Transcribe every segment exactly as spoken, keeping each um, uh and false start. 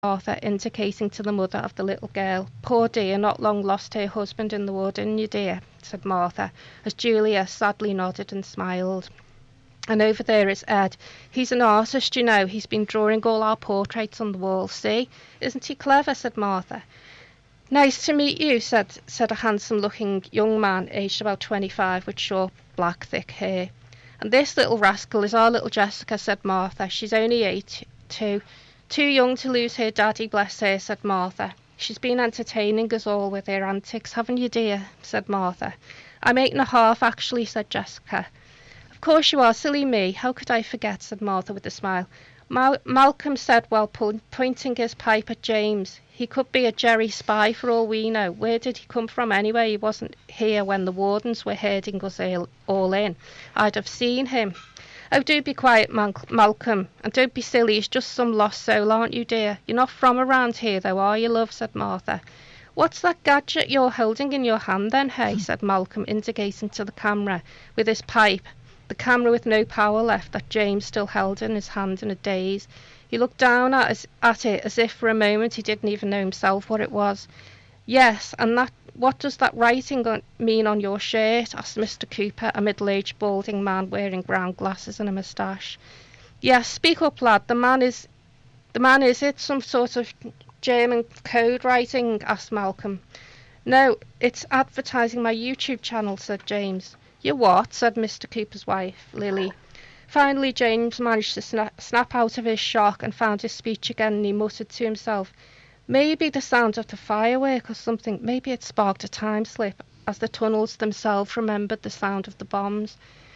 Martha, indicating to the mother of the little girl. Poor dear, not long lost her husband in the war, didn't you, dear? Said Martha, as Julia sadly nodded and smiled. And over there is Ed. He's an artist, you know. He's been drawing all our portraits on the wall. See? Isn't he clever? Said Martha. Nice to meet you, said, said a handsome-looking young man, aged about twenty-five, with short, black, thick hair. And this little rascal is our little Jessica, said Martha. She's only eight, too. Too young to lose her daddy, bless her, said Martha. She's been entertaining us all with her antics, haven't you, dear? Said Martha. I'm eight and a half, actually, said Jessica. Of course you are, silly me. How could I forget, said Martha with a smile. Mal- Malcolm said while po- pointing his pipe at James. He could be a Jerry spy for all we know. Where did he come from anyway? He wasn't here when the wardens were herding us all in. I'd have seen him. Oh, do be quiet, Mal- Malcolm, and don't be silly. He's just some lost soul, aren't you, dear? You're not from around here, though, are you, love? Said Martha. What's that gadget you're holding in your hand, then, hey? Said Malcolm, indicating to the camera with his pipe, the camera with no power left that James still held in his hand in a daze. He looked down at, us, at it as if for a moment he didn't even know himself what it was. Yes, and that what does that writing on, mean on your shirt? Asked Mister Cooper, a middle-aged balding man wearing brown glasses and a moustache. Yes, speak up, lad. The man is, the man is it some sort of German code writing? Asked Malcolm. No, it's advertising my YouTube channel, said James. You what? Said Mister Cooper's wife, Lily. Finally, James managed to snap, snap out of his shock and found his speech again, and he muttered to himself, maybe the sound of the firework or something, maybe it sparked a time slip, as the tunnels themselves remembered the sound of the bombs.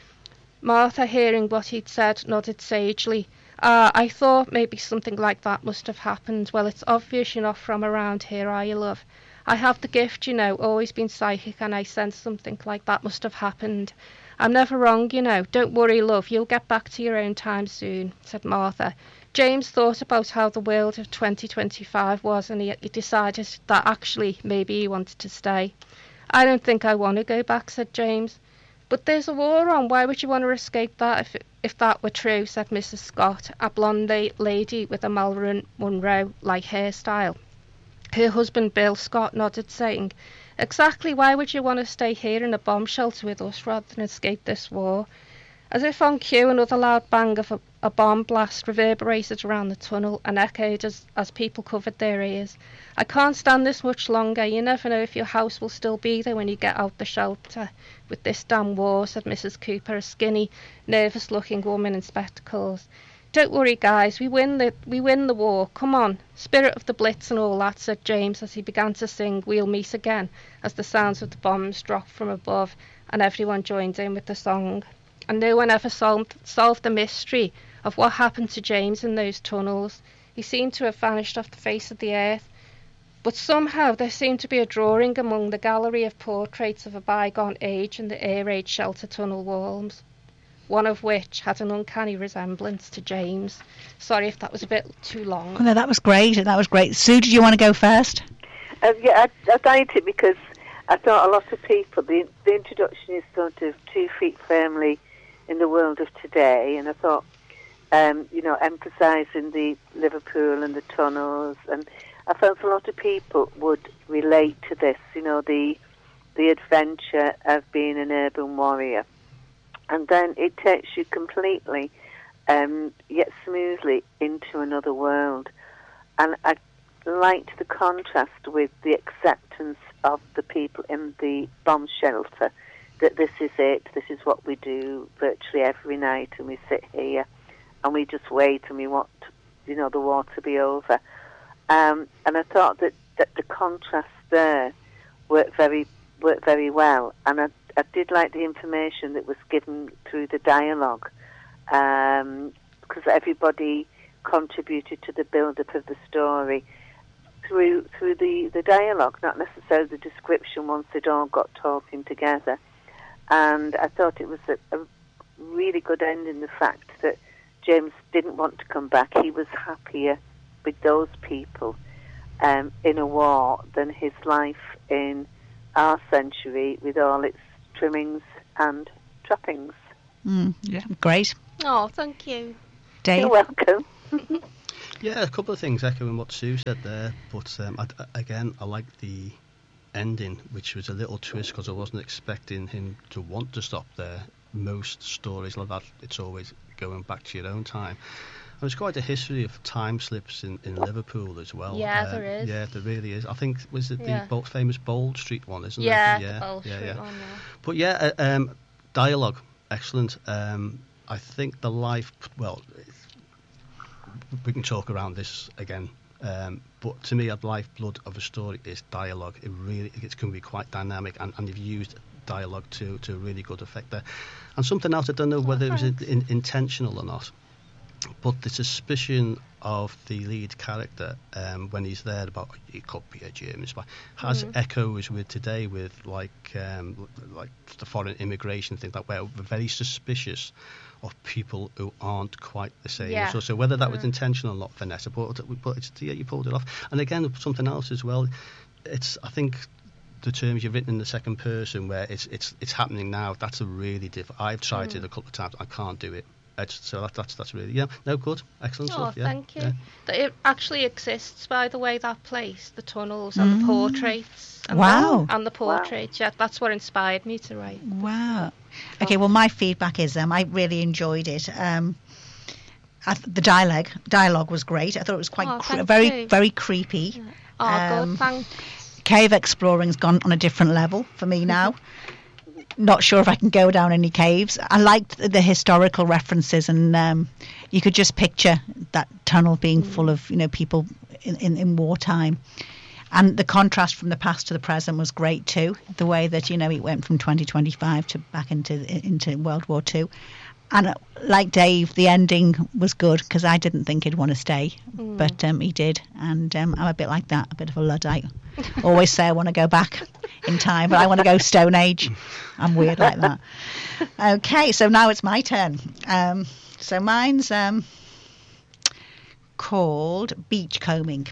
Martha, hearing what he'd said, nodded sagely. Ah, I thought maybe something like that must have happened. Well, it's obvious you're not from around here, are you, love? I have the gift, you know, always been psychic, and I sense something like that must have happened. I'm never wrong, you know. Don't worry, love, you'll get back to your own time soon, said Martha. James thought about how the world of twenty twenty-five was, and he, he decided that actually maybe he wanted to stay. I don't think I want to go back, said James. But there's a war on. Why would you want to escape that if if that were true, said Missus Scott, a blonde lady with a Marilyn Monroe-like hairstyle. Her husband, Bill Scott, nodded, saying, Exactly, why would you want to stay here in a bomb shelter with us rather than escape this war? As if on cue, another loud bang of a, a bomb blast reverberated around the tunnel and echoed as, as people covered their ears. I can't stand this much longer. You never know if your house will still be there when you get out the shelter with this damn war, said Missus Cooper, a skinny, nervous-looking woman in spectacles. Don't worry, guys, we win the we win the war. Come on, spirit of the Blitz and all that, said James as he began to sing We'll Meet Again as the sounds of the bombs dropped from above and everyone joined in with the song. And no one ever solved, solved the mystery of what happened to James in those tunnels. He seemed to have vanished off the face of the earth. But somehow there seemed to be a drawing among the gallery of portraits of a bygone age in the air raid shelter tunnel walls, one of which had an uncanny resemblance to James. Sorry if that was a bit too long. Oh, no, that was great. That was great. Sue, did you want to go first? Uh, yeah, I, I liked it because I thought a lot of people, the, the introduction is sort of two feet firmly in the world of today, and I thought, um, you know, emphasising the Liverpool and the tunnels, and I felt a lot of people would relate to this, you know, the the adventure of being an urban warrior. And then it takes you completely, um, yet smoothly, into another world. And I liked the contrast with the acceptance of the people in the bomb shelter, that this is it, this is what we do virtually every night, and we sit here and we just wait and we want, you know, the war to be over. Um, and I thought that, that the contrast there worked very worked very well, and I, I did like the information that was given through the dialogue, um, because everybody contributed to the build-up of the story through through the, the dialogue, not necessarily the description once they'd all got talking together. And I thought it was a, a really good ending, the fact that James didn't want to come back. He was happier with those people um, in a war than his life in our century with all its trimmings and trappings. Mm, yeah, great. Oh, thank you. Dave? You're welcome. Yeah, a couple of things echoing what Sue said there, but um, I, again, I like the ending, which was a little twist because I wasn't expecting him to want to stop there. Most stories like that, it's always going back to your own time. And there's quite a history of time slips in, in Liverpool as well. Yeah, uh, there is. Yeah, there really is. I think, was it Yeah. the Bold, famous Bold Street one, isn't Yeah, it? the Bold yeah, Street yeah. one, yeah. But yeah, uh, um, dialogue, excellent. Um, I think the life, well, we can talk around this again. Um, but to me, the lifeblood of a story is dialogue. It really, it can be quite dynamic, and, and you've used dialogue to to really good effect there. And something else, I don't know whether it was in, in, intentional or not, but the suspicion of the lead character um, when he's there about he could be a German spy has Mm. echoes with today, with like um, like the foreign immigration thing, that where we're very suspicious of people who aren't quite the same. Yeah. So, so whether that was Mm. intentional or not, Vanessa, but, but it's, yeah, you pulled it off. And again, something else as well. It's I think the terms you've written in the second person, where it's it's it's happening now. That's a really difficult. I've tried Mm. it a couple of times. I can't do it. It's, so that, that's that's really yeah. No, good, excellent Oh, stuff. Yeah, thank you. yeah. That It actually exists, by the way, that place, the tunnels and the portraits. And Wow. The, and the portraits, yeah, that's what inspired me to write. Wow. Okay, well, my feedback is um, I really enjoyed it. Um, I th- the dialogue dialogue was great. I thought it was quite Oh, cre- thank very you. very creepy. Oh, Um, good, thanks. Cave exploring's gone on a different level for me now. Not sure if I can go down any caves. I liked the historical references, and um, you could just picture that tunnel being full of, you know, people in, in, in wartime. And the contrast from the past to the present was great too. The way that, you know, it went from twenty twenty-five to back into into World War Two. And uh, like Dave, the ending was good because I didn't think he'd want to stay, Mm. but um, he did. And um, I'm a bit like that, a bit of a Luddite. Always say I want to go back in time, but I want to go Stone Age. I'm weird like that. Okay, so now it's my turn. Um, so mine's um, called Beachcombing.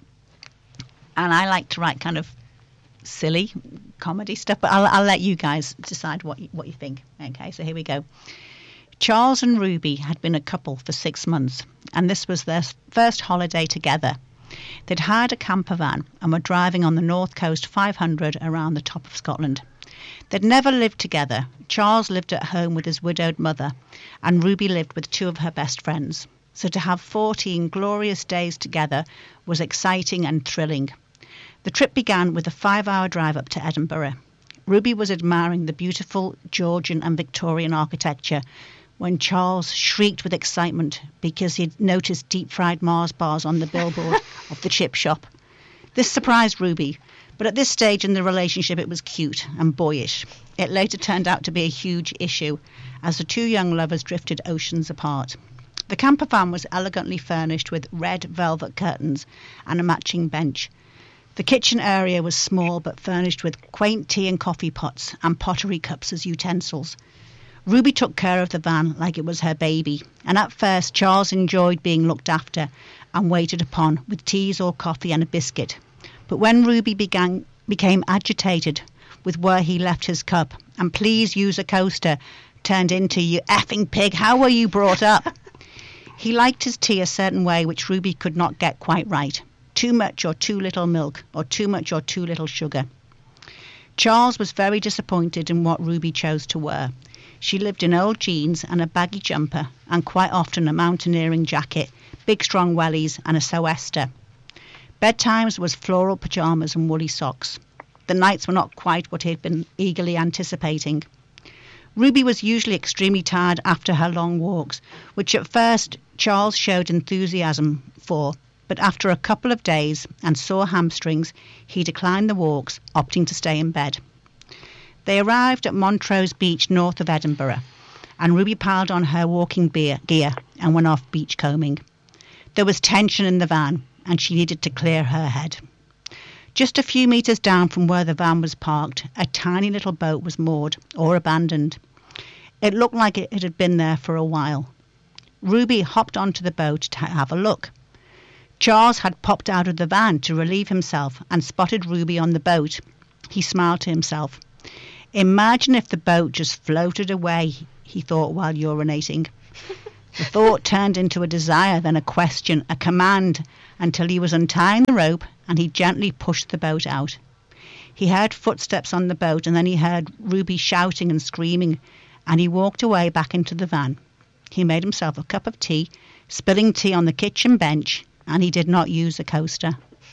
And I like to write kind of silly comedy stuff, but I'll, I'll let you guys decide what you, what you think. Okay, so here we go. Charles and Ruby had been a couple for six months, and this was their first holiday together. They'd hired a camper van and were driving on the North Coast five hundred around the top of Scotland. They'd never lived together. Charles lived at home with his widowed mother, and Ruby lived with two of her best friends. So to have fourteen glorious days together was exciting and thrilling. The trip began with a five-hour drive up to Edinburgh. Ruby was admiring the beautiful Georgian and Victorian architecture when Charles shrieked with excitement because he'd noticed deep-fried Mars bars on the billboard of the chip shop. This surprised Ruby, but at this stage in the relationship it was cute and boyish. It later turned out to be a huge issue as the two young lovers drifted oceans apart. The camper van was elegantly furnished with red velvet curtains and a matching bench. The kitchen area was small but furnished with quaint tea and coffee pots and pottery cups as utensils. Ruby took care of the van like it was her baby, and at first Charles enjoyed being looked after and waited upon with teas or coffee and a biscuit. But when Ruby began, became agitated with where he left his cup, and please use a coaster turned into you effing pig, how were you brought up? He liked his tea a certain way which Ruby could not get quite right. Too much or too little milk, or too much or too little sugar. Charles was very disappointed in what Ruby chose to wear. She lived in old jeans and a baggy jumper, and quite often a mountaineering jacket, big strong wellies and a sou'wester. Bedtimes was floral pyjamas and woolly socks. The nights were not quite what he had been eagerly anticipating. Ruby was usually extremely tired after her long walks, which at first Charles showed enthusiasm for, but after a couple of days and sore hamstrings, he declined the walks, opting to stay in bed. They arrived at Montrose Beach north of Edinburgh, and Ruby piled on her walking beer, gear and went off beachcombing. There was tension in the van, and she needed to clear her head. Just a few metres down from where the van was parked, a tiny little boat was moored or abandoned. It looked like it had been there for a while. Ruby hopped onto the boat to have a look. Charles had popped out of the van to relieve himself and spotted Ruby on the boat. He smiled to himself. Imagine if the boat just floated away, he thought while urinating. The thought turned into a desire, then a question, a command, until he was untying the rope and he gently pushed the boat out. He heard footsteps on the boat, and then he heard Ruby shouting and screaming, and he walked away back into the van. He made himself a cup of tea, spilling tea on the kitchen bench, and he did not use a coaster.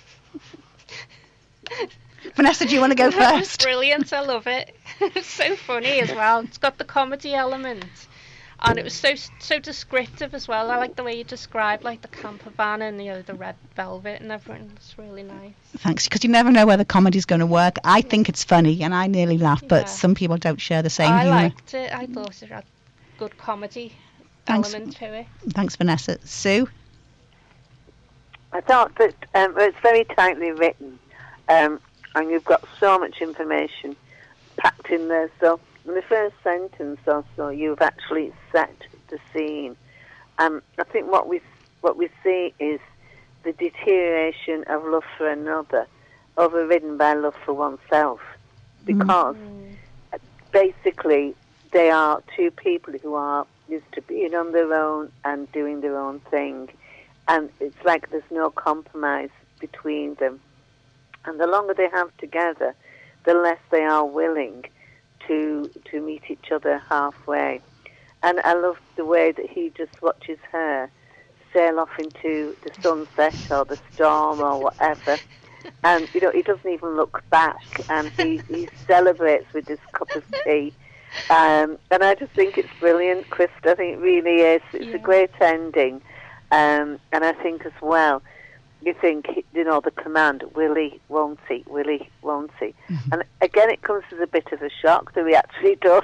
Vanessa, do you want to go first? Brilliant, I love it. It's so funny as well. It's got the comedy element, and it was so so descriptive as well. I like the way you described like the camper van and you know the red velvet and everything. It's really nice. Thanks, because you never know where the comedy's going to work. I think it's funny, and I nearly laugh, but Yeah. some people don't share the same I humour. liked it. I thought it had good comedy Thanks. element to it. Thanks, Vanessa. Sue? I thought that um, it's very tightly written, um, and you've got so much information packed in there. So in the first sentence or so, you've actually set the scene. Um, I think what we what we see is the deterioration of love for another, overridden by love for oneself, because Mm. basically they are two people who are used to being on their own and doing their own thing, and it's like there's no compromise between them. And the longer they have together, the less they are willing to to meet each other halfway. And I love the way that he just watches her sail off into the sunset or the storm or whatever. And, you know, he doesn't even look back, and he, he celebrates with this cup of tea. Um, and I just think it's brilliant, Krista. I think it really is. It's Yeah. a great ending. Um, and I think as well, you think, you know, the command, will he, won't he, will he, won't he? Mm-hmm. And again, it comes as a bit of a shock that he actually does.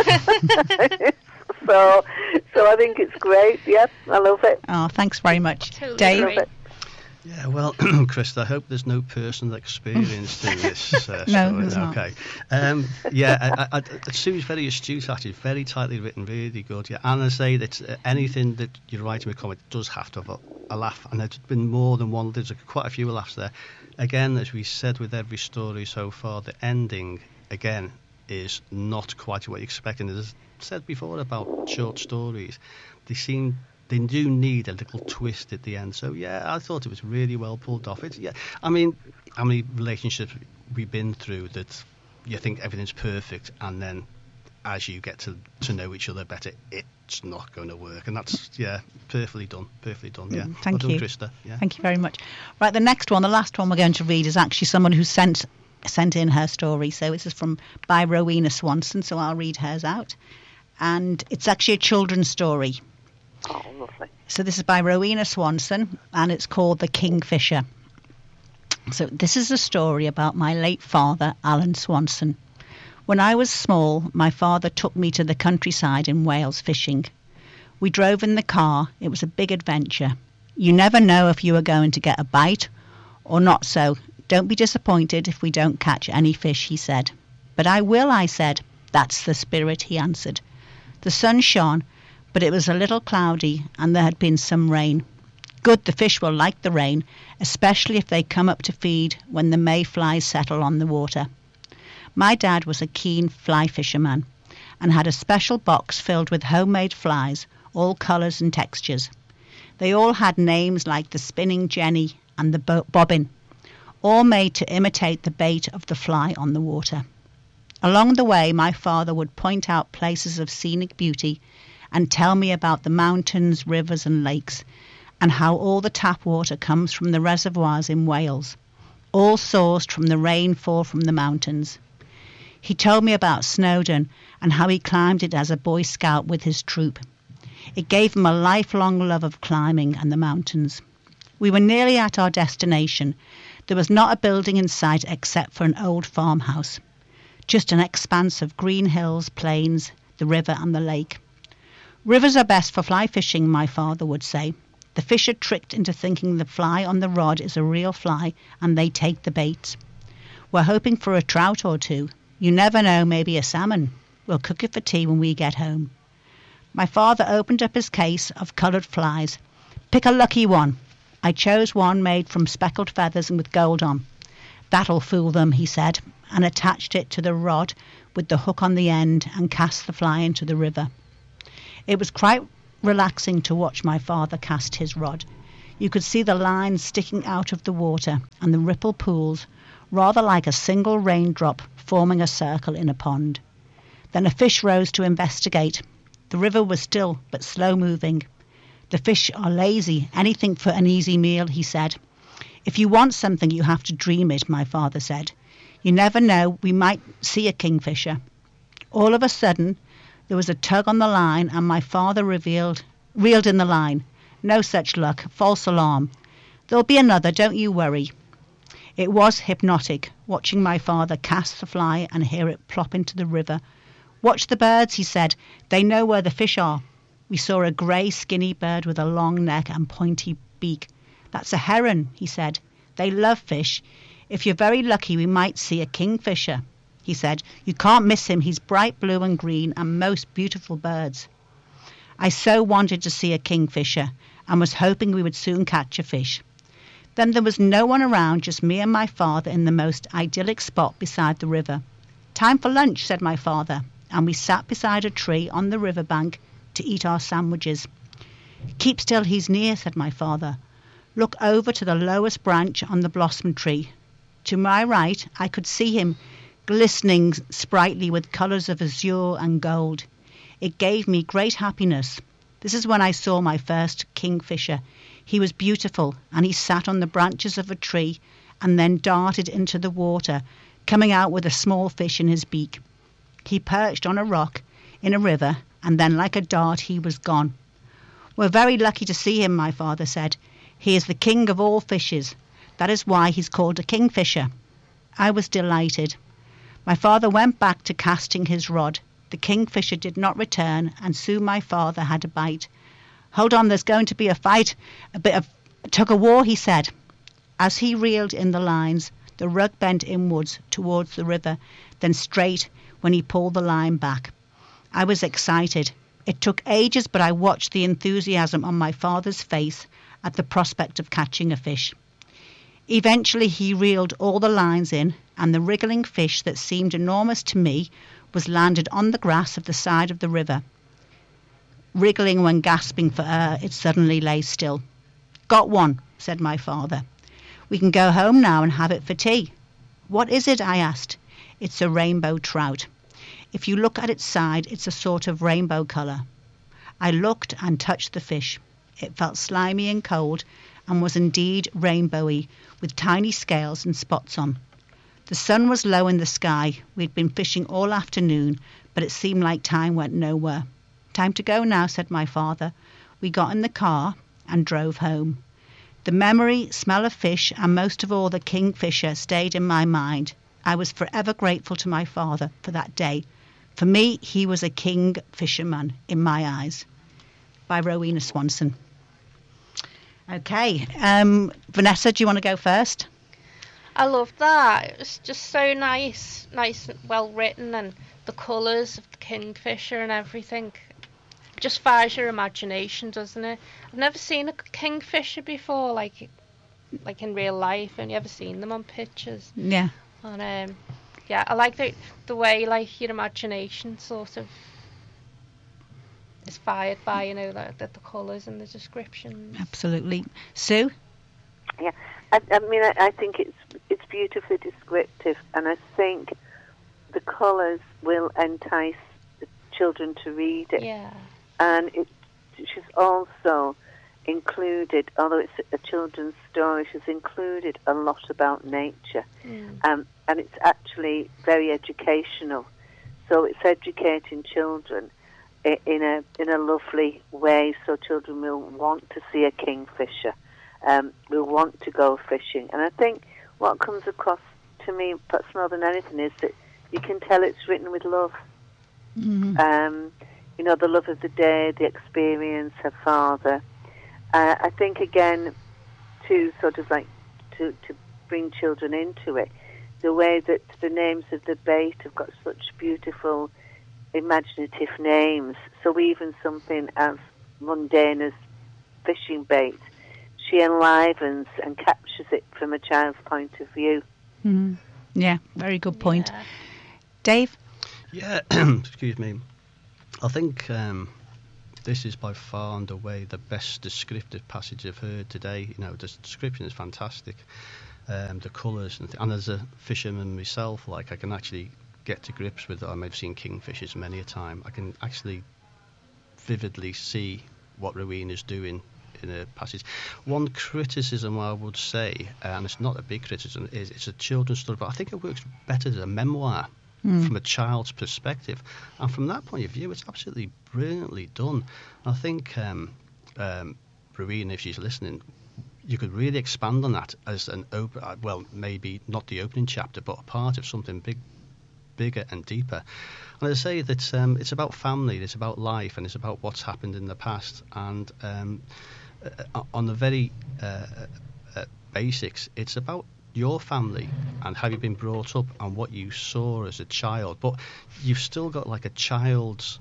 so, so I think it's great. Yeah, I love it. Oh, thanks very much. Totally Dave? agree. Yeah, well, Krista, I hope there's no personal experience in this uh, No, story. there's not. Okay. Um, yeah, I, I, I, Sue's very astute, actually, very tightly written, really good. Yeah, and I say that uh, anything that you're writing with comic does have to have a, a laugh, and there's been more than one. There's quite a few laughs there. Again, as we said with every story so far, the ending again is not quite what you expect. And as I said before about short stories, they seem. They do need a little twist at the end. So, yeah, I thought it was really well pulled off. It's, yeah, I mean, how many relationships we've been through that you think everything's perfect, and then as you get to, to know each other better, it's not going to work. And that's, yeah, perfectly done. Perfectly done, yeah. Mm, thank well you. done, Krista. Yeah. Thank you very much. Right, the next one, the last one we're going to read is actually someone who sent sent in her story. So this is from by Rowena Swanson, so I'll read hers out. And it's actually a children's story. Oh, lovely. So this is by Rowena Swanson, and it's called The Kingfisher. So this is a story about my late father, Alan Swanson. When I was small, my father took me to the countryside in Wales fishing. We drove in the car. It was a big adventure. You never know if you are going to get a bite or not, so don't be disappointed if we don't catch any fish, he said. But I will, I said. That's the spirit, he answered. The sun shone, but it was a little cloudy and there had been some rain. Good, the fish will like the rain, especially if they come up to feed when the mayflies settle on the water. My dad was a keen fly fisherman and had a special box filled with homemade flies, all colours and textures. They all had names like the spinning Jenny and the bo- bobbin, all made to imitate the bait of the fly on the water. Along the way, my father would point out places of scenic beauty and tell me about the mountains, rivers and lakes, and how all the tap water comes from the reservoirs in Wales, all sourced from the rainfall from the mountains. He told me about Snowdon and how he climbed it as a Boy Scout with his troop. It gave him a lifelong love of climbing and the mountains. We were nearly at our destination. There was not a building in sight except for an old farmhouse, just an expanse of green hills, plains, the river and the lake. Rivers are best for fly fishing, my father would say. The fish are tricked into thinking the fly on the rod is a real fly and they take the bait. We're hoping for a trout or two. You never know, maybe a salmon. We'll cook it for tea when we get home. My father opened up his case of coloured flies. Pick a lucky one. I chose one made from speckled feathers and with gold on. That'll fool them, he said, and attached it to the rod with the hook on the end and cast the fly into the river. It was quite relaxing to watch my father cast his rod. You could see the lines sticking out of the water and the ripple pools, rather like a single raindrop forming a circle in a pond. Then a fish rose to investigate. The river was still but slow-moving. The fish are lazy, anything for an easy meal, he said. If you want something, you have to dream it, my father said. You never know, we might see a kingfisher. All of a sudden, there was a tug on the line, and my father revealed, reeled in the line. No such luck, false alarm. There'll be another, don't you worry. It was hypnotic, watching my father cast the fly and hear it plop into the river. Watch the birds, he said. They know where the fish are. We saw a grey, skinny bird with a long neck and pointy beak. That's a heron, he said. They love fish. If you're very lucky, we might see a kingfisher, he said. You can't miss him. He's bright blue and green and most beautiful birds. I so wanted to see a kingfisher and was hoping we would soon catch a fish. Then there was no one around, just me and my father in the most idyllic spot beside the river. Time for lunch, said my father, and we sat beside a tree on the riverbank to eat our sandwiches. Keep still, he's near, said my father. Look over to the lowest branch on the blossom tree. To my right, I could see him, glistening sprightly with colours of azure and gold. It gave me great happiness. This is when I saw my first kingfisher. He was beautiful, and he sat on the branches of a tree and then darted into the water, coming out with a small fish in his beak. He perched on a rock in a river, and then like a dart he was gone. We're very lucky to see him, my father said. He is the king of all fishes. That is why he's called a kingfisher. I was delighted. My father went back to casting his rod. The kingfisher did not return, and soon my father had a bite. Hold on, there's going to be a fight, a bit of tug-of-war, he said. As he reeled in the lines, the rug bent inwards towards the river, then straight when he pulled the line back. I was excited. It took ages, but I watched the enthusiasm on my father's face at the prospect of catching a fish. Eventually he reeled all the lines in, and the wriggling fish that seemed enormous to me was landed on the grass of the side of the river. Wriggling when gasping for air, it suddenly lay still. Got one, said my father. We can go home now and have it for tea. What is it? I asked. It's a rainbow trout. If you look at its side, it's a sort of rainbow colour. I looked and touched the fish. It felt slimy and cold, and was indeed rainbowy, with tiny scales and spots on. The sun was low in the sky. We'd been fishing all afternoon, but it seemed like time went nowhere. Time to go now, said my father. We got in the car and drove home. The memory, smell of fish, and most of all the kingfisher stayed in my mind. I was forever grateful to my father for that day. For me, he was a king fisherman in my eyes. By Rowena Swanson. Okay, um, Vanessa, do you want to go first? I loved that. It was just so nice, nice and well written, and the colours of the kingfisher and everything. Just fires your imagination, doesn't it? I've never seen a kingfisher before, like like in real life. I've only ever seen them on pictures. Yeah. And um, yeah, I like the the way like your imagination sort of is fired by, you know, the, the, the colours and the descriptions. Absolutely. Sue? Yeah, I, I mean, I, I think it's it's beautifully descriptive, and I think the colours will entice the children to read it. Yeah. And it, she's also included, although it's a children's story, she's included a lot about nature. Mm. Um, and it's actually very educational. So it's educating children in a in a lovely way, so children will want to see a kingfisher, um, will want to go fishing. And I think what comes across to me, perhaps more than anything, is that you can tell it's written with love. Mm-hmm. Um, you know, the love of the day, the experience, her father. Uh, I think, again, to sort of like to, to bring children into it, the way that the names of the bait have got such beautiful imaginative names. So even something as mundane as fishing bait, she enlivens and captures it from a child's point of view. Mm-hmm. Yeah, very good point. Yeah. Dave? Yeah, excuse me. I think um, this is by far and away the best descriptive passage I've heard today. You know, the description is fantastic. Um, the colours, and, th- and as a fisherman myself, like I can actually get to grips with it. I may have seen kingfishers many a time. I can actually vividly see what Rowena's doing in a passage. One criticism I would say, and it's not a big criticism, is it's a children's story, but I think it works better as a memoir mm. from a child's perspective. And from that point of view, it's absolutely brilliantly done. I think um, um, Rowena, if she's listening, you could really expand on that as an open, well, maybe not the opening chapter, but a part of something big, bigger and deeper. And I say that um, it's about family, it's about life, and it's about what's happened in the past. And um, uh, on the very uh, uh, basics, it's about your family and how you've been brought up and what you saw as a child. But you've still got like a child's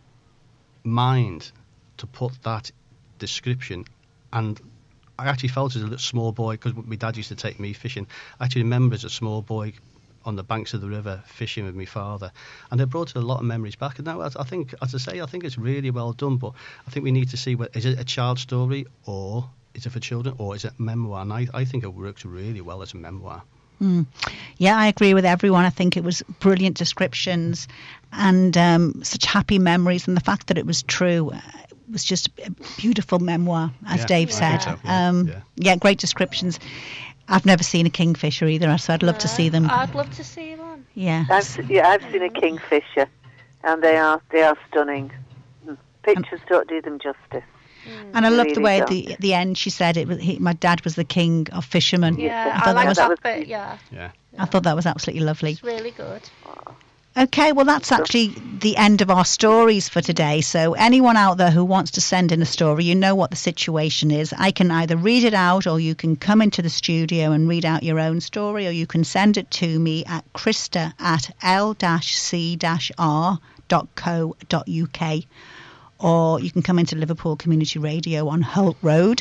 mind to put that description. And I actually felt as a little small boy, because my dad used to take me fishing. I actually remember as a small boy on the banks of the river fishing with my father, and it brought a lot of memories back. And now I think, as I say, I think it's really well done, but I think we need to see, what, is it a child's story, or is it for children, or is it memoir? And I, I think it works really well as a memoir. Mm. Yeah, I agree with everyone. I think it was brilliant descriptions and um, such happy memories, and the fact that it was true. It was just a beautiful memoir, as yeah, Dave I said. so, yeah. Um, yeah. yeah, great descriptions. I've never seen a kingfisher either, so I'd love uh, to see them. I'd love to see one. Yeah. I've, yeah, I've seen a kingfisher, and they are they are stunning. Pictures and, don't do them justice. And I love really the way don't. at the, at the end she said it was he, my dad was the king of fishermen. Yeah, I, I like that, that, was, that bit. Yeah. yeah. I thought that was absolutely lovely. It's really good. Okay, well, that's actually the end of our stories for today. So anyone out there who wants to send in a story, you know what the situation is. I can either read it out, or you can come into the studio and read out your own story, or you can send it to me at krista at l c r dot co dot u k, or you can come into Liverpool Community Radio on Holt Road.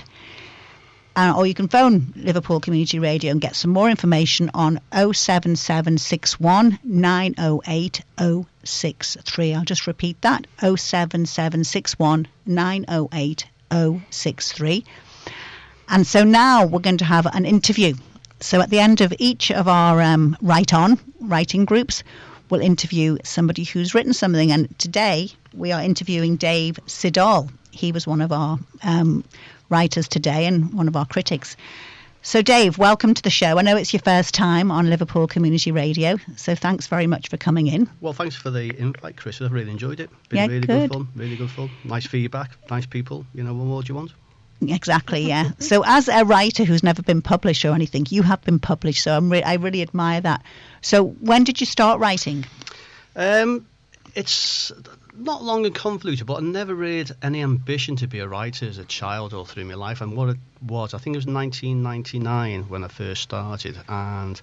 Uh, or you can phone Liverpool Community Radio and get some more information on oh seven seven six one nine oh eight oh six three. I'll just repeat that, oh seven seven six one nine oh eight oh six three. And so now we're going to have an interview. So at the end of each of our um, Write On writing groups, we'll interview somebody who's written something. And today we are interviewing Dave Siddall. He was one of our um writers today and one of our critics. So Dave, welcome to the show. I know it's your first time on Liverpool Community Radio, so thanks very much for coming in. Well, thanks for the invite, Chris. I've really enjoyed it. Been yeah, really good. good fun, really good fun. Nice feedback, nice people. You know, what more do you want? Exactly, yeah. So as a writer who's never been published or anything, you have been published, so I'm re- I really admire that. So when did you start writing? Um, it's not long and convoluted, but I never really had any ambition to be a writer as a child or through my life. And what it was, I think it was nineteen ninety-nine when I first started, and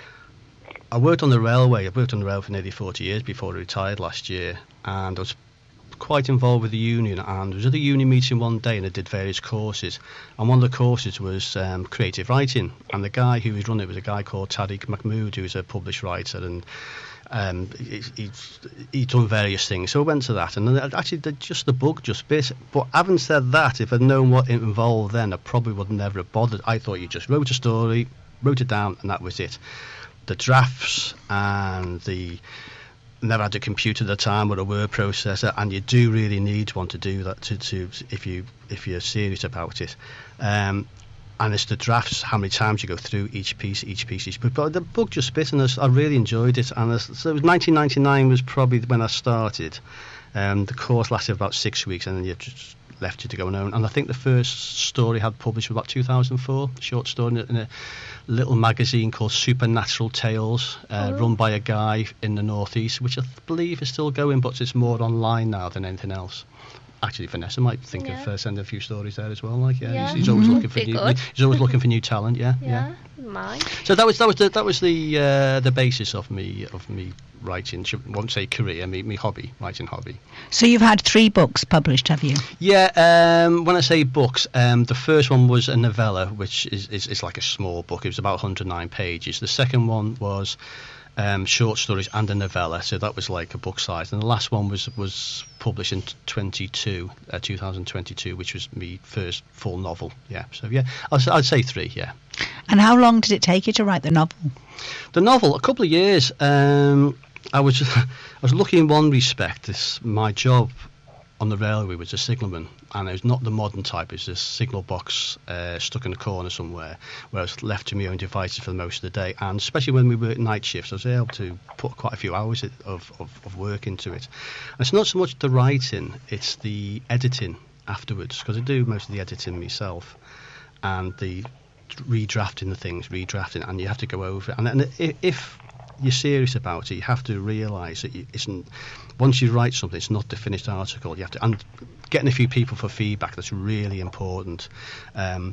I worked on the railway. I worked on the rail for nearly forty years before I retired last year, and I was quite involved with the union, and I was at a union meeting one day and I did various courses, and one of the courses was um, creative writing, and the guy who was running it was a guy called Tariq Mahmood, who's a published writer, and Um, he, he's, he's done various things, so I went to that, and actually the, just the book just bit. But having said that, if I'd known what it involved then, I probably would never have bothered. I thought you just wrote a story, wrote it down, and that was it. The drafts and the never had a computer at the time or a word processor, and you do really need one to do that to, to if you if you're serious about it. Um, And it's the drafts, how many times you go through each piece, each piece, each piece. But the book just bit, and I really enjoyed it. And so it was nineteen ninety-nine was probably when I started. Um, the course lasted about six weeks, and then you just left you to go on own. And I think the first story I had published was about two thousand four, a short story in a, in a little magazine called Supernatural Tales, uh, oh. run by a guy in the northeast, which I believe is still going, but it's more online now than anything else. Actually, Vanessa might think yeah. of uh, sending a few stories there as well. Like, yeah, yeah. He's, he's always Mm-hmm. looking for Be new. good. He's always looking for new talent. Yeah, yeah. yeah. Mine. So that was that was the that was the uh, the basis of me of me writing. I won't say career, me me hobby, writing hobby. So you've had three books published, have you? Yeah. Um, when I say books, um, the first one was a novella, which is, is is like a small book. It was about one hundred nine pages. The second one was um, short stories and a novella, so that was like a book size. And the last one was was published in twenty-two, uh, two thousand twenty-two, which was me first full novel. Yeah. So yeah, I'd, I'd say three. Yeah. And how long did it take you to write the novel? The novel, a couple of years. Um, I was I was lucky in one respect. This my job on the railway was a signalman, and it was not the modern type. It was a signal box uh, stuck in a corner somewhere, where I was left to my own devices for most of the day. And especially when we worked night shifts, I was able to put quite a few hours of, of, of work into it. And it's not so much the writing; it's the editing afterwards, because I do most of the editing myself, and the redrafting the things, redrafting, and you have to go over it. And, and if you're serious about it, you have to realise that it isn't. Once you write something, it's not the finished article. You have to, and getting a few people for feedback, that's really important. Um,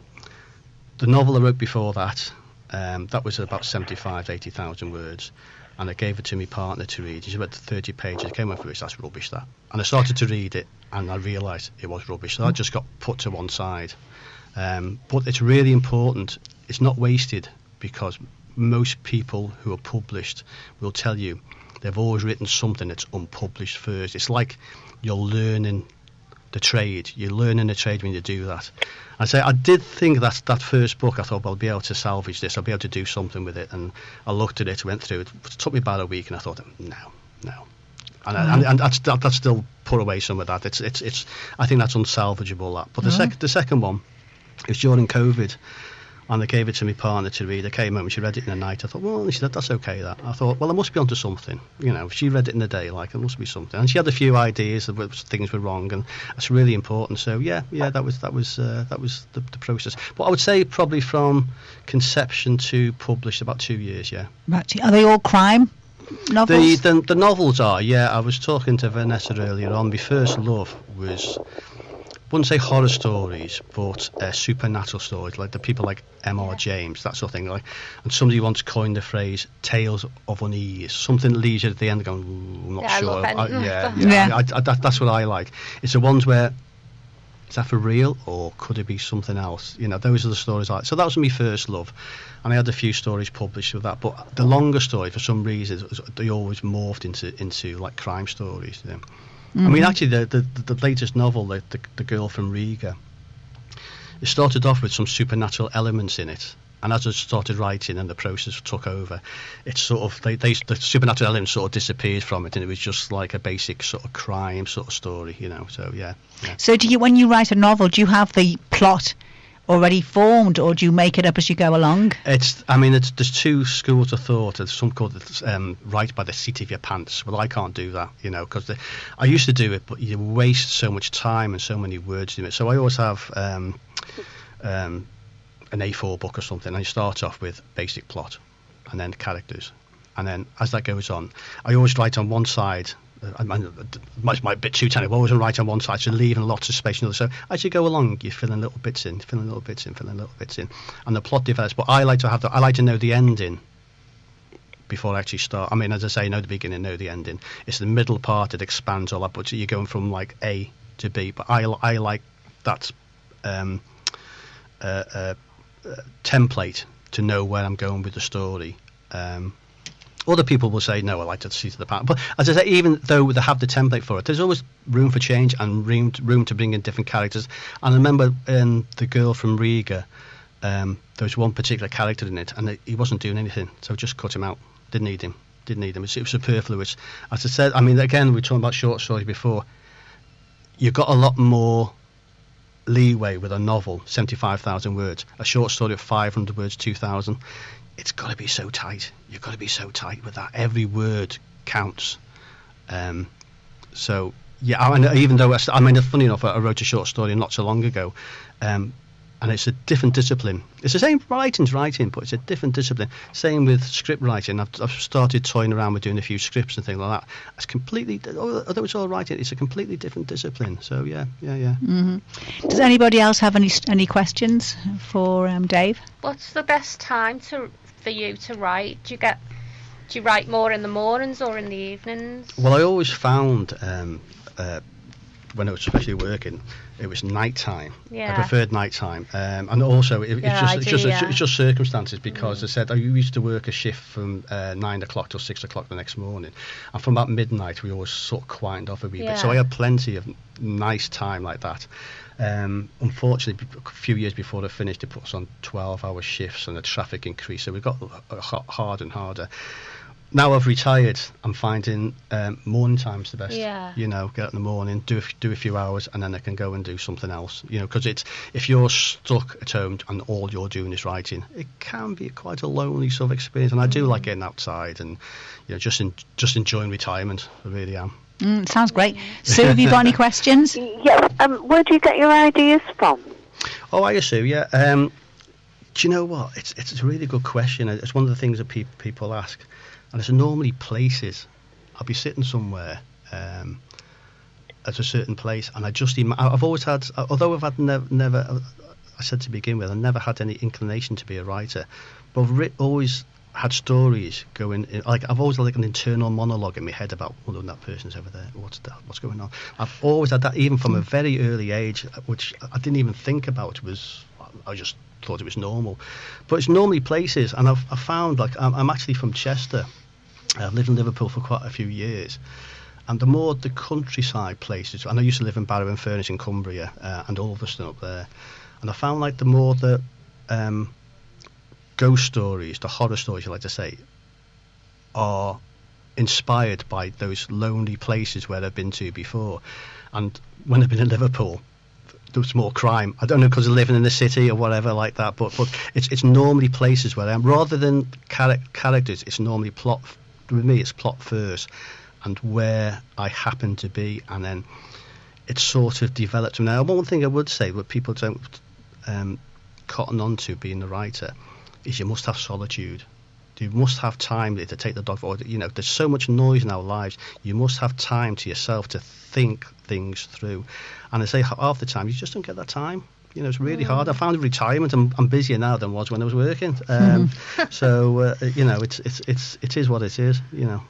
the novel I wrote before that, um, that was about seventy-five, eighty thousand words, and I gave it to my partner to read. She read thirty pages. I came over it, that's rubbish, that. And I started to read it, and I realised it was rubbish. So that just got put to one side. Um, but it's really important. It's not wasted, because most people who are published will tell you they've always written something that's unpublished first. It's like you're learning the trade. You're learning the trade when you do that. I say I did think that that first book, I thought, well, I'll be able to salvage this. I'll be able to do something with it. And I looked at it, went through it. It took me about a week, and I thought, no, no. And, mm. and, and that's, that, that's still put away some of that. It's, it's, it's. I think that's unsalvageable. That. But the, mm. sec- the second one, it was during COVID, and I gave it to my partner to read. I came home and she read it in the night. I thought, well, she said, that's okay, that. I thought, well, I must be onto something. You know, she read it in the day, like, it must be something. And she had a few ideas of things were wrong, and that's really important. So, yeah, yeah, that was that was uh, that was the, the process. But I would say probably from conception to published, about two years, yeah. Right. Are they all crime novels? The, the, the novels are, yeah. I was talking to Vanessa earlier on. My first love was, I wouldn't say horror stories, but uh, supernatural stories, like the people like M R James, that sort of thing. Like, and somebody once coined the phrase "tales of unease," something that leaves you at the end going, Ooh, "I'm not yeah, sure." I I, yeah, yeah, yeah. yeah. I, I, that, that's what I like. It's the ones where, is that for real, or could it be something else? You know, those are the stories I like. So that was my first love, and I had a few stories published with that. But the longer story, for some reason, they always morphed into into like crime stories. You know? Mm-hmm. I mean, actually, the, the the latest novel, the, the the Girl from Riga, it started off with some supernatural elements in it, and as I started writing and the process took over, it's sort of they, they the supernatural elements sort of disappeared from it, and it was just like a basic sort of crime sort of story, you know. So yeah. yeah. So do you, when you write a novel, do you have the plot already formed, or do you make it up as you go along? It's, I mean, it's, there's two schools of thought. There's some called um, write by the seat of your pants. Well, I can't do that, you know, because I used to do it, but you waste so much time and so many words in it. So I always have um, um, an A four book or something. I start off with basic plot, and then characters, and then as that goes on, I always write on one side. I might, might, might a bit too technical. I always write on one side, so leaving lots of space on the other. So as you go along, you're filling little bits in, filling little bits in, filling little bits in, and the plot develops. But I like to have the, I like to know the ending before I actually start. I mean, as I say, know the beginning, know the ending. It's the middle part that expands all that, but you're going from like A to B. But I, I like that um, uh, uh, uh, template to know where I'm going with the story. Um, Other people will say, no, I like to see to the part. But as I say, even though they have the template for it, there's always room for change and room to, room to bring in different characters. And I remember in The Girl from Riga, um, there was one particular character in it, and he wasn't doing anything, so just cut him out. Didn't need him. Didn't need him. It was superfluous. As I said, I mean, again, we were talking about short stories before. You've got a lot more leeway with a novel, seventy-five thousand words. A short story of five hundred words, two thousand. It's got to be so tight. You've got to be so tight with that. Every word counts. Um, so, yeah, I mean, even though, I, I mean, funny enough, I wrote a short story not so long ago, um, and it's a different discipline. It's the same writing's writing, but it's a different discipline. Same with script writing. I've, I've started toying around with doing a few scripts and things like that. It's completely, although it's all writing, it's a completely different discipline. So yeah, yeah, yeah. Mm-hmm. Does anybody else have any any questions for um, Dave? What's the best time to for you to write? Do you get do you write more in the mornings or in the evenings? Well, I always found um, uh, when I was especially working, it was night time. Yeah. I preferred night time, um, and also it, Yeah, it's just I it's do, just yeah. it's just circumstances because mm. I said I used to work a shift from uh, nine o'clock till six o'clock the next morning, and from about midnight we always sort of quietened off a wee Yeah. bit. So I had plenty of nice time like that. Um, unfortunately, a few years before I finished, they put us on twelve-hour shifts, and the traffic increased, so we got harder and harder. Now I've retired, I'm finding um, morning time's the best. Yeah. You know, get up in the morning, do a, f- do a few hours, and then I can go and do something else. You know, because it's if you're stuck at home and all you're doing is writing, it can be quite a lonely sort of experience. And I do like getting outside and, you know, just in, just enjoying retirement. I really am. Mm, sounds great. Sue, have you got any questions? Yeah. Um, where do you get your ideas from? Oh, I assume, yeah. Um, do you know what? It's it's a really good question. It's one of the things that pe- people ask. And it's normally places. I'll be sitting somewhere um, at a certain place, and I just im- I've always had, although I've had never, never, I said to begin with, I never had any inclination to be a writer, but I've writ- always had stories going. In, like I've always had like an internal monologue in my head about, well, that person's over there. What's that? What's going on? I've always had that, even from a very early age, which I didn't even think about. Was I just thought it was normal, but it's normally places, and I've I found like I'm, I'm actually from Chester. I've lived in Liverpool for quite a few years, and the more the countryside places, and I used to live in Barrow and Furness in Cumbria uh, and Ulverston up there, and I found like the more the um, ghost stories, the horror stories, you like to say, are inspired by those lonely places where I've been to before. And when I've been in Liverpool, there was more crime. I don't know because of living in the city or whatever like that, but but it's it's normally places where I am rather than char- characters. It's normally plot. With me, it's plot first, and where I happen to be, and then it's sort of developed. Now, one thing I would say, what people don't um, cotton on to being a writer, is you must have solitude. You must have time to take the dog for. You know, there's so much noise in our lives. You must have time to yourself to think things through. And I say half the time, you just don't get that time. You know, it's really mm. hard. I found in retirement, I'm, I'm busier now than I was when I was working. Um, mm-hmm. So, uh, you know, it's it's it's it is what it is. You know.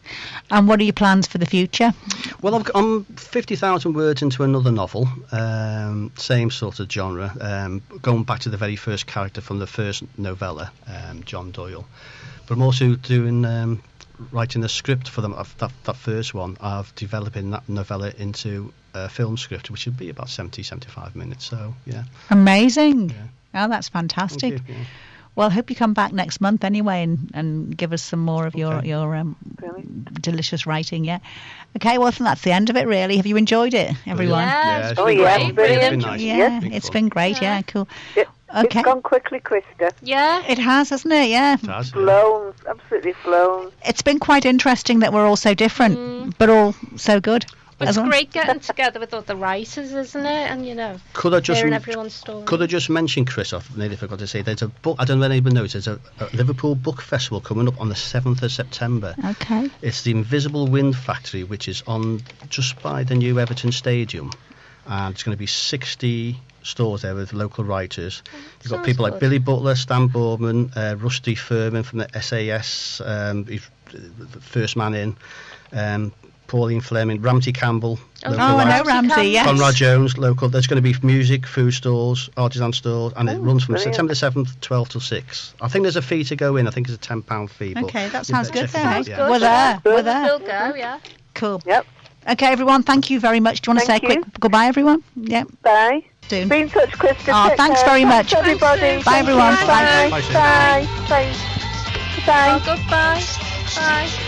And what are your plans for the future? Well, I've, I'm fifty thousand words into another novel, um, same sort of genre, um, going back to the very first character from the first novella, um, John Doyle. But I'm also doing um, writing a script for them. That that first one, I've developing that novella into a film script, which would be about seventy, seventy-five minutes. So, yeah. Amazing. Yeah. Oh, that's fantastic. Thank you, yeah. Well, I hope you come back next month anyway and, and give us some more of your, Okay. your um, delicious writing, yeah. Okay, well, I think that's the end of it, really. Have you enjoyed it, everyone? Yeah, it's Oh, been yeah, great. brilliant. It's been nice. Yeah, Been it's fun. been great, yeah, Yeah. cool. It, Okay. It's gone quickly, Krista. Yeah. It has, hasn't it? Yeah. It has, yeah. Flown, absolutely flown. It's been quite interesting that we're all so different, Mm. but all so good. But as it's well. great getting together with other writers, isn't it? And, you know, Could I just hearing everyone's story. Could I just mention, Chris, I've nearly forgot to say, there's a book, I don't know if anyone knows, there's a, a Liverpool Book Festival coming up on the seventh of September. Okay. It's the Invisible Wind Factory, which is on just by the new Everton Stadium. And it's going to be sixty stores there with local writers. You've got sounds people like good. Billy Butler, Stan Boardman, uh, Rusty Furman from the S A S, um, he's the first man in, um, Pauline Fleming, Ramsey Campbell. Oh, local Oh, I know writer. Ramsey, Campbell. yes. Conrad Jones, local. There's going to be music, food stalls, artisan stalls, and it Oh, runs from brilliant. September the seventh, twelve till six. I think there's a fee to go in. I think it's a ten pound fee. But Okay, that you sounds better good check it though. out, eh? yeah. We're there. We're there. We'll go, yeah. Cool. Yep. Okay, everyone, thank you very much. Do you want to say Thank a you. quick goodbye, everyone? Yeah, Bye. soon. Be in touch, Krista. Oh, Take thanks care. very much. Thanks, everybody. Bye, Thank everyone. you. Bye. Bye. Bye, Sue. Bye. Bye. Bye. Oh, goodbye. Bye.